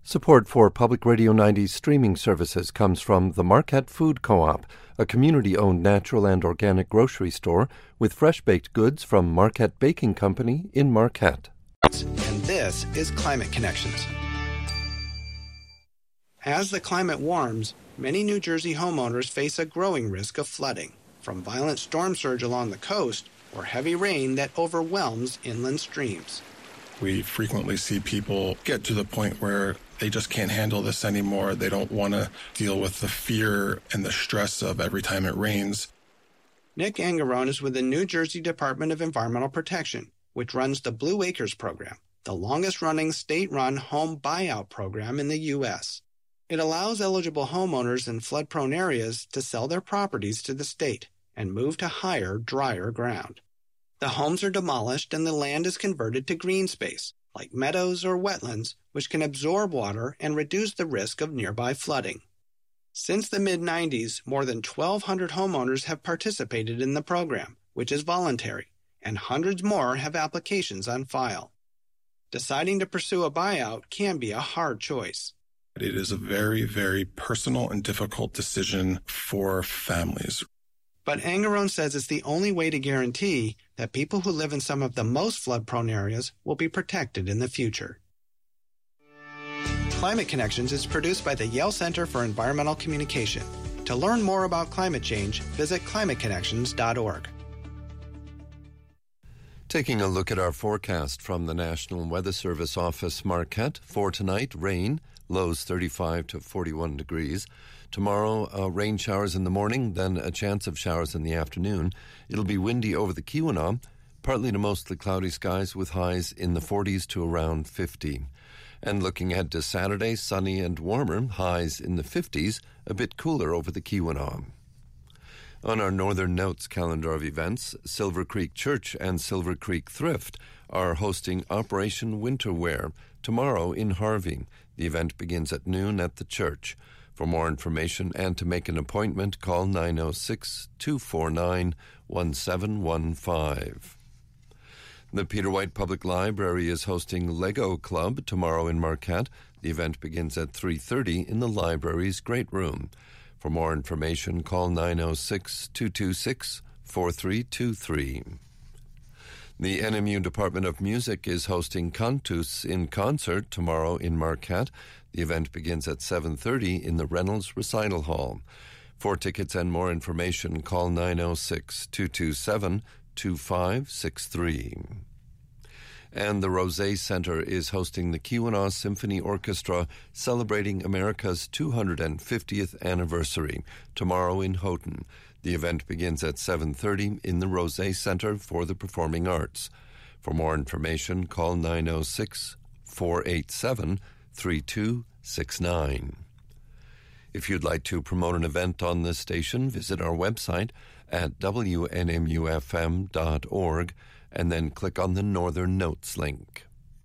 Support for Public Radio 90's streaming services comes from the Marquette Food Co-op, a community-owned natural and organic grocery store with fresh-baked goods from Marquette Baking Company in Marquette. And this is Climate Connections. As the climate warms, many New Jersey homeowners face a growing risk of flooding, from violent storm surge along the coast or heavy rain that overwhelms inland streams. We frequently see people get to the point where they just can't handle this anymore. They don't want to deal with the fear and the stress of every time it rains. Nick Angarone is with the New Jersey Department of Environmental Protection, which runs the Blue Acres program, the longest-running state-run home buyout program in the U.S. It allows eligible homeowners in flood-prone areas to sell their properties to the state and move to higher, drier ground. The homes are demolished and the land is converted to green space, like meadows or wetlands, which can absorb water and reduce the risk of nearby flooding. Since the mid-90s, more than 1,200 homeowners have participated in the program, which is voluntary, and hundreds more have applications on file. Deciding to pursue a buyout can be a hard choice. It is a very, very personal and difficult decision for families. But Angarone says it's the only way to guarantee that people who live in some of the most flood-prone areas will be protected in the future. Climate Connections is produced by the Yale Center for Environmental Communication. To learn more about climate change, visit climateconnections.org. Taking a look at our forecast from the National Weather Service Office, Marquette. For tonight, rain, lows 35 to 41 degrees. Tomorrow, rain showers in the morning, then a chance of showers in the afternoon. It'll be windy over the Keweenaw, partly to mostly cloudy skies with highs in the 40s to around 50. And looking ahead to Saturday, sunny and warmer, highs in the 50s, a bit cooler over the Keweenaw. On our Northern Notes calendar of events, Silver Creek Church and Silver Creek Thrift are hosting Operation Winter Wear tomorrow in Harvey. The event begins at noon at the church. For more information and to make an appointment, call 906-249-1715. The Peter White Public Library is hosting Lego Club tomorrow in Marquette. The event begins at 3:30 in the library's Great Room. For more information, call 906-226-4323. The NMU Department of Music is hosting Cantus in Concert tomorrow in Marquette. The event begins at 7:30 in the Reynolds Recital Hall. For tickets and more information, call 906-227-2563. And the Rosé Center is hosting the Keweenaw Symphony Orchestra celebrating America's 250th anniversary tomorrow in Houghton. The event begins at 7:30 in the Rosé Center for the Performing Arts. For more information, call 906-487-3269. If you'd like to promote an event on this station, visit our website at wnmufm.org and then click on the Northern Notes link.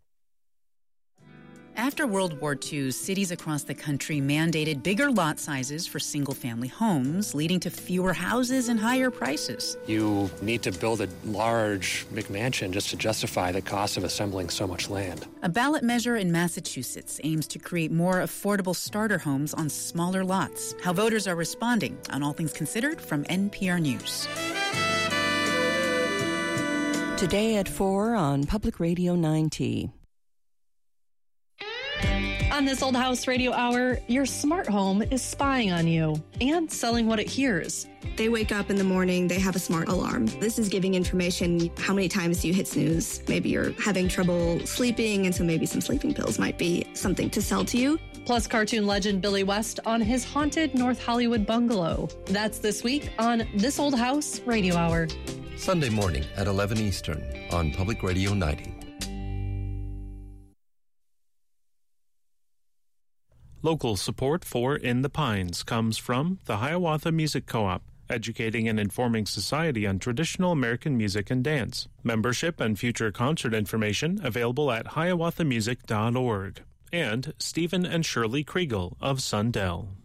After World War II, cities across the country mandated bigger lot sizes for single-family homes, leading to fewer houses and higher prices. You need to build a large McMansion just to justify the cost of assembling so much land. A ballot measure in Massachusetts aims to create more affordable starter homes on smaller lots. How voters are responding on All Things Considered from NPR News. Today at 4 on Public Radio 9T. On this Old House Radio Hour, your smart home is spying on you and selling what it hears. They wake up in the morning, they have a smart alarm. This is giving information, how many times you hit snooze. Maybe you're having trouble sleeping, and so maybe some sleeping pills might be something to sell to you. Plus cartoon legend Billy West on his haunted North Hollywood bungalow. That's this week on This Old House Radio Hour. Sunday morning at 11 Eastern on Public Radio 90. Local support for In the Pines comes from the Hiawatha Music Co-op, educating and informing society on traditional American music and dance. Membership and future concert information available at hiawathamusic.org. And Stephen and Shirley Kriegel of Sundell.